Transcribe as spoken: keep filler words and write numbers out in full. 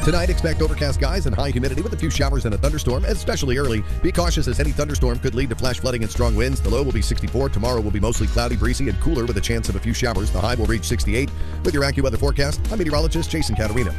Tonight, expect overcast skies and high humidity with a few showers and a thunderstorm, especially early. Be cautious as any thunderstorm could lead to flash flooding and strong winds. The low will be sixty-four. Tomorrow will be mostly cloudy, breezy, and cooler with a chance of a few showers. The high will reach sixty-eight. With your AccuWeather forecast, I'm meteorologist Jason Caterina.